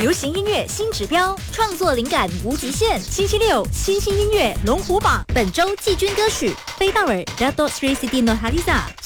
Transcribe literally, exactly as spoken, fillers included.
流行音乐新指标，创作灵感无极限。星期六，新兴音乐龙虎榜，本周季军歌曲《飞道尔 Dato Sri Siti Nurhaliza》